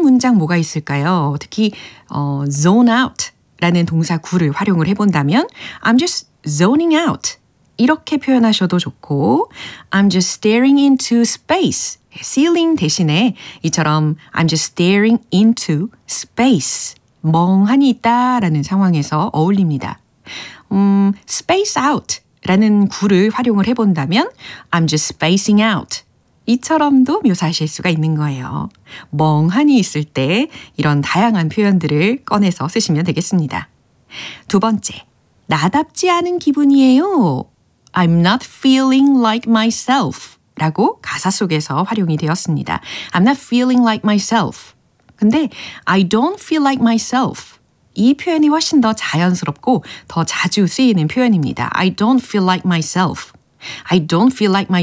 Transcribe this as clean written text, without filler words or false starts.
문장 뭐가 있을까요? 특히 zone out 라는 동사 구를 활용을 해본다면 I'm just zoning out 이렇게 표현하셔도 좋고 I'm just staring into space ceiling 대신에 이처럼 I'm just staring into space 멍하니 있다라는 상황에서 어울립니다. space out 라는 구를 활용을 해본다면 I'm just spacing out 이처럼도 묘사하실 수가 있는 거예요. 멍하니 있을 때 이런 다양한 표현들을 꺼내서 쓰시면 되겠습니다. 두 번째, 나답지 않은 기분이에요. I'm not feeling like myself 라고 가사 속에서 활용이 되었습니다. I'm not feeling like myself. 근데 I don't feel like myself. 이 표현이 훨씬 더 자연스럽고 더 자주 쓰이는 표현입니다. I don't feel like myself. I don't feel like